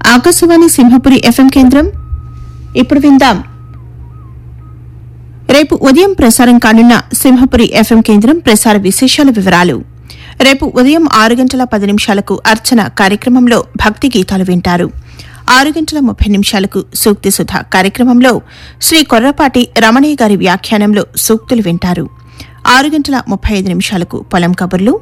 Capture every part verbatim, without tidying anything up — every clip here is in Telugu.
ఆకాశవాణి సింహపురి ఎఫ్ఎం కేంద్రం. ఇప్పుడు విందాం రేపు ఉదయం ప్రసారం కానున్న సింహపురి ఎఫ్ఎం కేంద్రం ప్రసార విశేషాల వివరాలు. రేపు ఉదయం ఆరు గంటల పది నిమిషాలకు అర్చన కార్యక్రమంలో భక్తి గీతాలు వింటారు. ఆరు గంటల ముప్పై నిమిషాలకు సూక్తి సుధ కార్యక్రమంలో శ్రీ కొర్రపాటి రమణయ్య గారి వ్యాఖ్యానంలో సూక్తులు వింటారు. ఆరు గంటల ముప్పై ఐదు నిమిషాలకు పొలం కబుర్లు.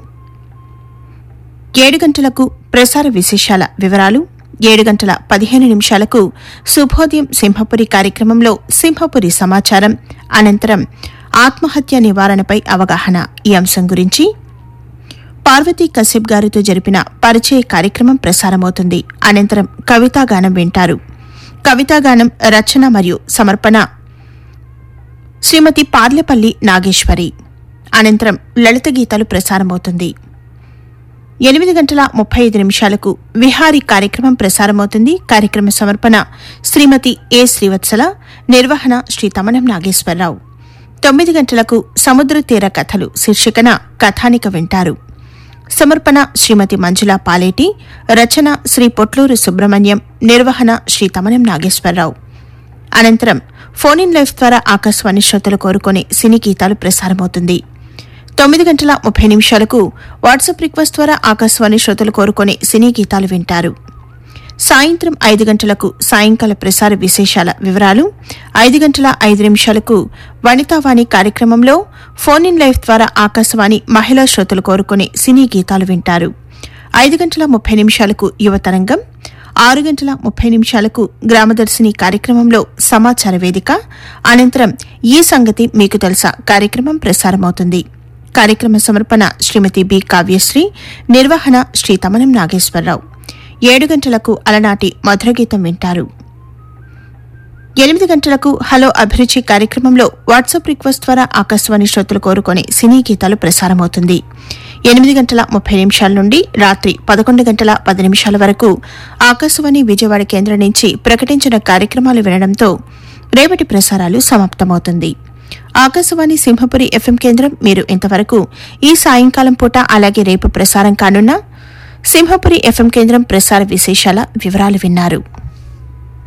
ఏడు గంటలకు ప్రసార విశేషాల వివరాలు. ఏడు గంటల పదిహేను నిమిషాలకు శుభోదయం సింహపురి కార్యక్రమంలో సింహపురి సమాచారం. అనంతరం ఆత్మహత్య నివారణపై అవగాహన ఈ అంశం గురించి పార్వతీ కశ్యప్ గారితో జరిపిన పరిచయ కార్యక్రమం ప్రసారమవుతుంది. అనంతరం కవితాగానం వింటారు. కవితాగానం రచన మరియు సమర్పణ శ్రీమతి పార్లపల్లి నాగేశ్వరి. అనంతరం లలిత గీతాలు ప్రసారమవుతుంది. ఎనిమిది గంటల ముప్పై ఐదు నిమిషాలకు విహారీ కార్యక్రమం ప్రసారమవుతుంది. కార్యక్రమ సమర్పణ శ్రీమతి ఏ శ్రీవత్సల, నిర్వహణ శ్రీ తమనం నాగేశ్వరరావు. తొమ్మిది గంటలకు సముద్ర తీర కథలు శీర్షికన కథానిక వింటారు. సమర్పణ శ్రీమతి మంజులా పాలేటి, రచన శ్రీ పొట్లూరు సుబ్రహ్మణ్యం, నిర్వహణ శ్రీ తమనం నాగేశ్వరరావు. అనంతరం ఫోన్ ఇన్ లైఫ్ ద్వారా ఆకాశవాణి శ్రోతలు కోరుకునే సినీ గీతాలు ప్రసారమవుతుంది. తొమ్మిది గంటల ముప్పై నిమిషాలకు వాట్సాప్ రిక్వెస్ట్ ద్వారా ఆకాశవాణి శ్రోతలు కోరుకునే సినీ గీతాలు వింటారు. సాయంత్రం ఐదు గంటలకు సాయంకాల ప్రసార విశేషాల వివరాలు. ఐదు గంటల ఐదు నిమిషాలకు వనితావాణి కార్యక్రమంలో ఫోన్ ఇన్ లైఫ్ ద్వారా ఆకాశవాణి మహిళా శ్రోతలు కోరుకునే సినీ గీతాలు వింటారు. ఐదు గంటల ముప్పై నిమిషాలకు యువతరంగం. ఆరు గంటల ముప్పై నిమిషాలకు గ్రామదర్శిని కార్యక్రమంలో సమాచార వేదిక. అనంతరం ఈ సంగతి మీకు తెలుసా కార్యక్రమం ప్రసారమవుతుంది. కార్యక్రమ సమర్పణ శ్రీమతి బి కావ్యశ్రీ, నిర్వహణ శ్రీ తమనం నాగేశ్వరరావు. ఏడు గంటలకు అలనాటి మధురగీతం వింటారు. ఎనిమిది గంటలకు హలో అభిరుచి కార్యక్రమంలో వాట్సాప్ రిక్వెస్ట్ ద్వారా ఆకాశవాణి శ్రోతలు కోరుకునే సినీ గీతాలు ప్రసారమవుతుంది. ఎనిమిది గంటల ముప్పై నిమిషాల నుండి రాత్రి పదకొండు గంటల పది నిమిషాల వరకు ఆకాశవాణి విజయవాడ కేంద్రం నుంచి ప్రకటించిన కార్యక్రమాలు వినడంతో రేపటి ప్రసారాలు సమాప్తమవుతుంది. ఆకాశవాణి సింహపురి ఎఫ్ఎం కేంద్రం మీరు ఇంతవరకు ఈ సాయంకాలం పూట అలాగే రేపు ప్రసారం కానున్న సింహపురి ఎఫ్ఎం కేంద్రం ప్రసార విశేషాల వివరాలు విన్నారు.